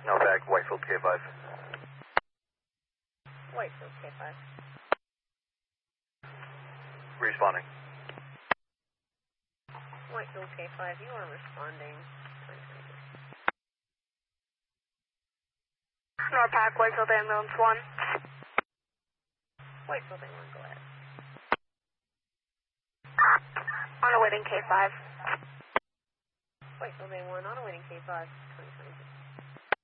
Novak, Whitefield K5. Whitefield K5. Responding. Whitefield K5, you are responding. NORPAC, Whitefield Ambulance 1. Whitefield A1, go ahead. On awaiting K5. Whitefield A1, on awaiting K5.